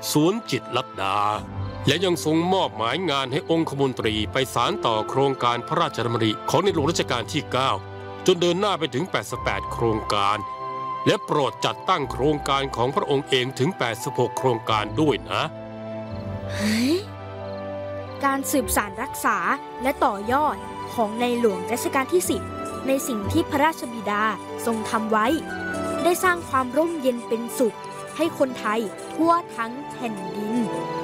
สวนจิตรลัดดาและยังทรงมอบหมายงานให้องคมนตรีไปสานต่อโครงการพระราชดำริของในหลวงรัชกาลที่ 9 จนเดินหน้าไปถึง 88 โครงการและโปรดจัดตั้งโครงการของพระองค์เองถึง 86 โครงการด้วยนะการสืบสานรักษาและต่อยอดของในหลวงรัชกาลที่ 10ในสิ่งที่พระราชบิดาทรงทำไว้ได้สร้างความร่มเย็นเป็นสุขให้คนไทยทั่วทั้งแผ่นดิน